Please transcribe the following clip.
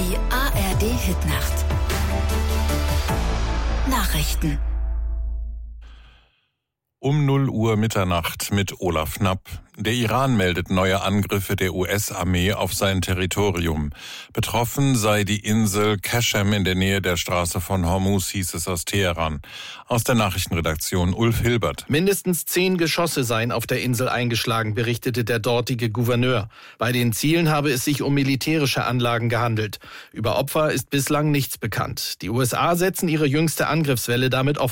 Die ARD-Hitnacht. Nachrichten. Um 0 Uhr Mitternacht mit Olaf Knapp. Der Iran meldet neue Angriffe der US-Armee auf sein Territorium. Betroffen sei die Insel Qashem in der Nähe der Straße von Hormuz, hieß es aus Teheran. Aus der Nachrichtenredaktion Ulf Hilbert. Mindestens 10 Geschosse seien auf der Insel eingeschlagen, berichtete der dortige Gouverneur. Bei den Zielen habe es sich um militärische Anlagen gehandelt. Über Opfer ist bislang nichts bekannt. Die USA setzen ihre jüngste Angriffswelle damit offen.